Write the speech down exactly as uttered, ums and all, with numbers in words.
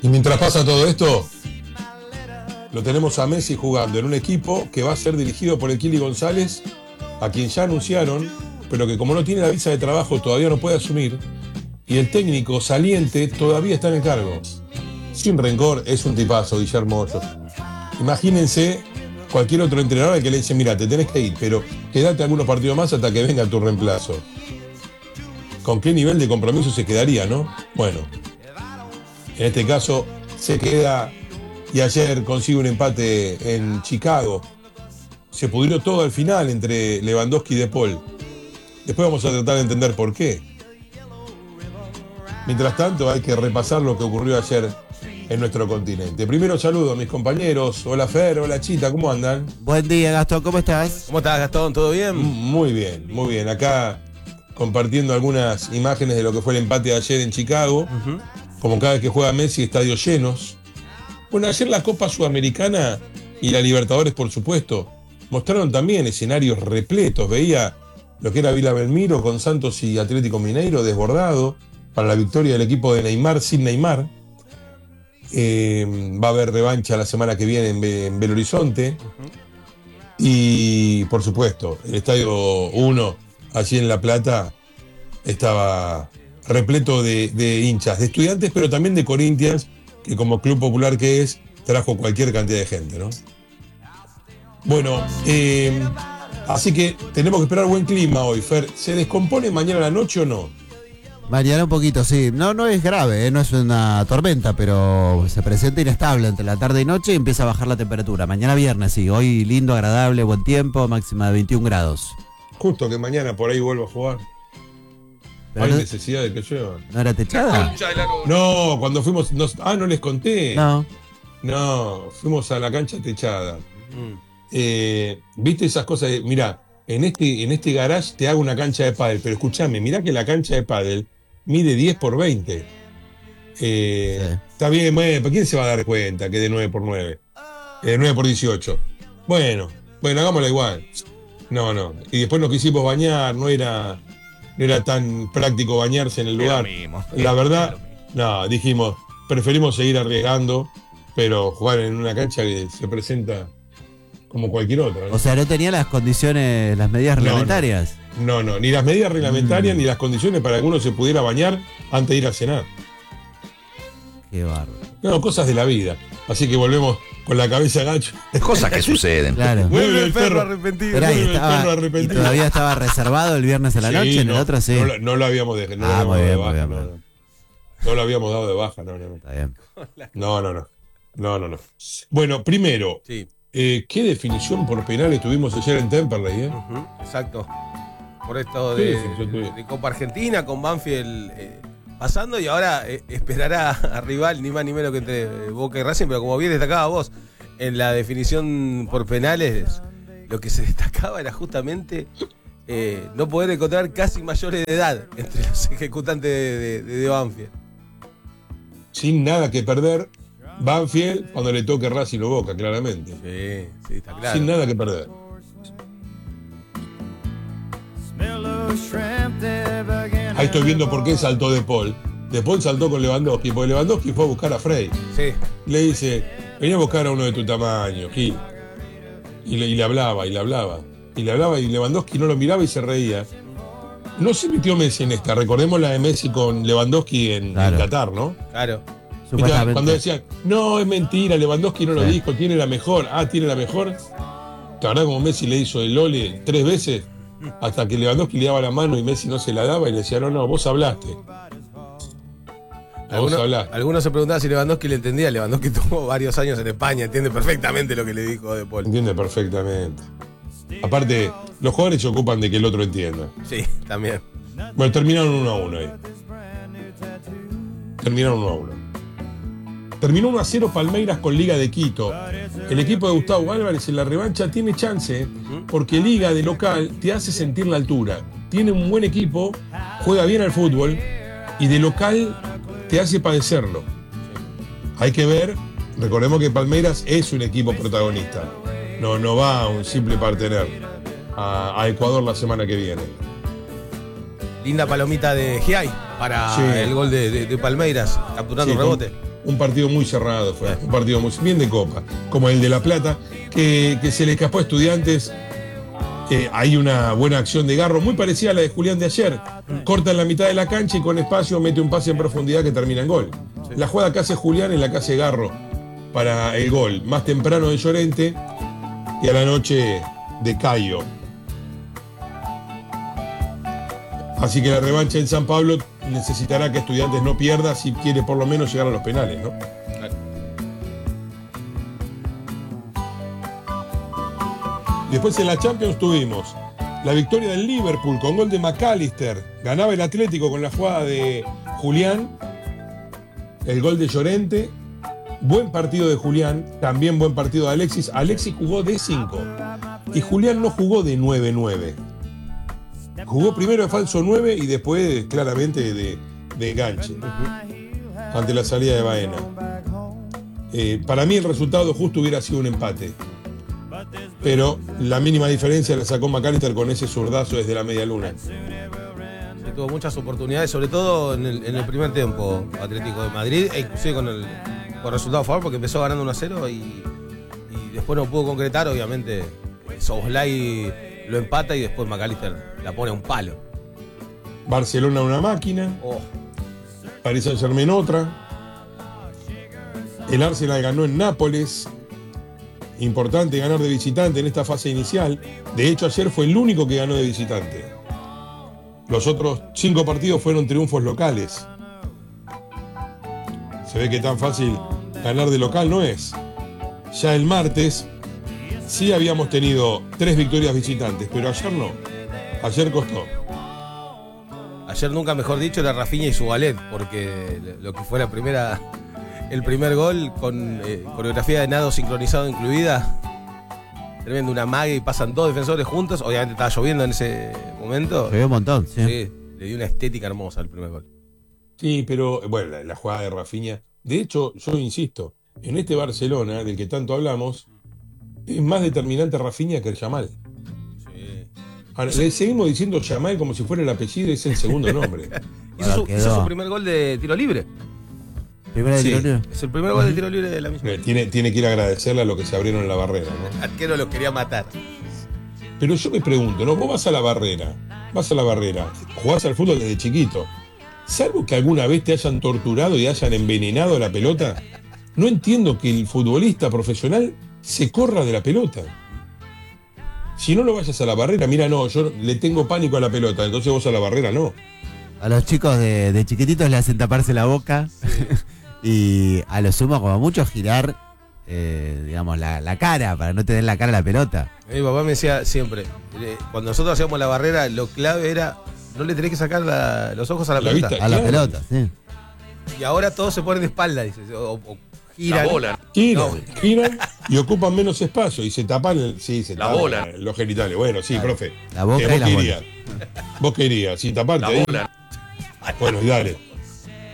Y mientras pasa todo esto, lo tenemos a Messi jugando en un equipo que va a ser dirigido por el Kili González, a quien ya anunciaron, pero que como no tiene la visa de trabajo todavía no puede asumir, y el técnico saliente todavía está en el cargo. Sin rencor, es un tipazo, Guillermo Hoyos. Imagínense cualquier otro entrenador que le dice, mira, te tenés que ir, pero quédate algunos partidos más hasta que venga tu reemplazo. ¿Con qué nivel de compromiso se quedaría, no? Bueno, en este caso se queda y ayer consigue un empate en Chicago. Se pudrió todo al final entre Lewandowski y De Paul. Después vamos a tratar de entender por qué. Mientras tanto, hay que repasar lo que ocurrió ayer en nuestro continente. Primero saludo a mis compañeros. Hola Fer, hola Chita, ¿cómo andan? Buen día, Gastón, ¿cómo estás? ¿Cómo estás, Gastón? ¿Todo bien? Muy bien, muy bien. Acá compartiendo algunas imágenes de lo que fue el empate de ayer en Chicago. Uh-huh. Como cada vez que juega Messi, estadios llenos. Bueno, ayer la Copa Sudamericana y la Libertadores, por supuesto, mostraron también escenarios repletos. Veía lo que era Vila Belmiro con Santos y Atlético Mineiro desbordado para la victoria del equipo de Neymar sin Neymar. Eh, va a haber revancha la semana que viene en, Be- en Belo Horizonte. Uh-huh. Y, por supuesto, el Estadio uno, allí en La Plata, estaba repleto de, de hinchas, de estudiantes, pero también de Corinthians, que como club popular que es, trajo cualquier cantidad de gente, ¿no? Bueno, eh, así que tenemos que esperar buen clima hoy, Fer. ¿Se descompone mañana a la noche o no? Mañana un poquito, sí. No, no es grave, ¿eh? No es una tormenta, pero se presenta inestable entre la tarde y noche y empieza a bajar la temperatura. Mañana viernes, sí. Hoy lindo, agradable, buen tiempo, máxima de veintiún grados. Justo que mañana por ahí vuelvo a jugar. Pero ¿hay no, necesidad de que llueva? ¿No era techada? No, cuando fuimos... Nos, ah, no les conté. No. No, fuimos a la cancha techada. Mm. Eh, ¿Viste esas cosas? De, mirá, en este, en este garage te hago una cancha de pádel, pero escúchame, mirá que la cancha de pádel mide diez por veinte. Eh, sí. Está bien, bueno, ¿quién se va a dar cuenta que de nueve por nueve? De nueve por dieciocho. Bueno, bueno, hagámosla igual. No, no. Y después nos quisimos bañar, no era... No era tan práctico bañarse en el lugar. La verdad, no, dijimos, preferimos seguir arriesgando, pero jugar en una cancha que se presenta como cualquier otra, ¿no? O sea, no tenía las condiciones, las medidas reglamentarias. No, no, no ni las medidas reglamentarias mm. ni las condiciones para que uno se pudiera bañar antes de ir a cenar. Qué bárbaro. No, cosas de la vida. Así que volvemos con la cabeza gacho. Cosas que suceden. Claro. Vuelve el perro arrepentido. Esperá, y, estaba, el perro arrepentido. ¿Y todavía estaba reservado el viernes a la sí, noche? En no, el otro sí. No, no lo habíamos dejado. No, ah, lo muy bien, de muy baja, bien. No, no. no lo habíamos dado de baja, no, no. Está bien. No, no, no. No, no, no. Bueno, primero, sí. eh, ¿qué definición por penales tuvimos ayer en Temperley? Eh? Uh-huh, exacto. Por esto de, de, de Copa Argentina, con Banfield eh, pasando, y ahora eh, esperará a rival, ni más ni menos que entre eh, Boca y Racing, pero como bien destacaba vos, en la definición por penales, lo que se destacaba era justamente eh, no poder encontrar casi mayores de edad entre los ejecutantes de, de, de Banfield. Sin nada que perder, Banfield cuando le toque Racing o Boca, claramente. Sí, sí, está claro. Sin nada que perder. Ahí estoy viendo por qué saltó De Paul. De Paul saltó con Lewandowski, porque Lewandowski fue a buscar a Frey. Sí. Le dice, venía a buscar a uno de tu tamaño, Gil. Y le, y le hablaba, y le hablaba. Y le hablaba, y Lewandowski no lo miraba y se reía. No se metió Messi en esta. Recordemos la de Messi con Lewandowski en, claro. en Qatar, ¿no? Claro. Cuando decían, no, es mentira, Lewandowski no lo sí. dijo, tiene la mejor. Ah, tiene la mejor. La verdad, como Messi le hizo el Ole tres veces, hasta que Lewandowski le daba la mano y Messi no se la daba, y le decía, no, no, vos hablaste. Algunos, algunos se preguntaban si Lewandowski le entendía. Lewandowski tuvo varios años en España, entiende perfectamente lo que le dijo De Paul. Entiende perfectamente. Aparte, los jugadores se ocupan de que el otro entienda. Sí, también. Bueno, terminaron uno a uno ahí. Terminaron uno a uno. Terminó uno a cero Palmeiras con Liga de Quito. El equipo de Gustavo Álvarez en la revancha tiene chance, porque Liga de local te hace sentir la altura. Tiene un buen equipo, juega bien al fútbol, y de local te hace padecerlo. Hay que ver, recordemos que Palmeiras es un equipo protagonista. No, no va a un simple partener a, a Ecuador la semana que viene. Linda palomita de Giai para sí. el gol de, de, de Palmeiras, capturando sí, un rebote. Con, un partido muy cerrado, fue un partido muy bien de Copa, como el de La Plata, que, que se le escapó a Estudiantes. Eh, hay una buena acción de Garro, muy parecida a la de Julián de ayer. Corta en la mitad de la cancha y con espacio mete un pase en profundidad que termina en gol. La jugada que hace Julián es la que hace Garro para el gol, más temprano de Llorente y a la noche de Cayo. Así que la revancha en San Pablo necesitará que Estudiantes no pierda si quiere por lo menos llegar a los penales, ¿no? Claro. Después en la Champions tuvimos la victoria del Liverpool con gol de McAllister. Ganaba el Atlético con la jugada de Julián. El gol de Llorente. Buen partido de Julián. También buen partido de Alexis. Alexis jugó de cinco. Y Julián no jugó de nueve nueve. Jugó primero de falso nueve y después claramente de, de enganche. Ante la salida de Baena. Eh, para mí el resultado justo hubiera sido un empate. Pero la mínima diferencia la sacó McAllister con ese zurdazo desde la media luna. Sí, tuvo muchas oportunidades, sobre todo en el, en el primer tiempo Atlético de Madrid, e inclusive con el, con el resultado a favor, porque empezó ganando uno a cero y, y después no pudo concretar. Obviamente Szoboszlai lo empata y después McAllister la pone a un palo. Barcelona una máquina. Oh. Paris Saint-Germain otra. El Arsenal ganó en Nápoles. Importante ganar de visitante en esta fase inicial. De hecho, ayer fue el único que ganó de visitante. Los otros cinco partidos fueron triunfos locales. Se ve que tan fácil ganar de local no es. Ya el martes sí habíamos tenido tres victorias visitantes, pero ayer no. Ayer costó. Ayer nunca mejor dicho era Rafinha y su ballet, porque lo que fue la primera... El primer gol con eh, coreografía de nado sincronizado incluida. Tremendo, una magia y pasan dos defensores juntos. Obviamente estaba lloviendo en ese momento. Llovió un montón, sí. Sí, le dio una estética hermosa al primer gol. Sí, pero bueno, la, la jugada de Rafinha. De hecho, yo insisto, en este Barcelona del que tanto hablamos, es más determinante Rafinha que el Yamal. Sí. Ahora, le seguimos diciendo Yamal como si fuera el apellido, es el segundo nombre. hizo, su, hizo su primer gol de tiro libre. ¿Primera de sí. tiro libre? Es el primer gol de tiro libre de la misma. Tiene, tiene que ir a agradecerle a lo que se abrieron en la barrera, ¿no? El arquero los quería matar. Pero yo me pregunto, ¿no? Vos vas a la barrera, vas a la barrera, jugás al fútbol desde chiquito. Salvo que alguna vez te hayan torturado y hayan envenenado la pelota, no entiendo que el futbolista profesional se corra de la pelota. Si no, no vayas a la barrera. Mira, no, yo le tengo pánico a la pelota, entonces vos a la barrera no. A los chicos de, de chiquititos le hacen taparse la boca. Sí. Y a lo sumo, como mucho, girar, eh, digamos, la, la cara, para no tener la cara a la pelota. Mi papá me decía siempre, cuando nosotros hacíamos la barrera, lo clave era, no le tenés que sacar la, los ojos a la, la pelota. Vista, a la claro. pelota, sí. Y ahora todos se ponen de espalda, dice, o, o giran. La bola. Giran, no. giran y ocupan menos espacio y se tapan, el, sí, se la tapan bola. los genitales. Bueno, sí, claro. Profe. La boca eh, y la bola. Vos querías, si taparte. La bola. Bueno, y dale.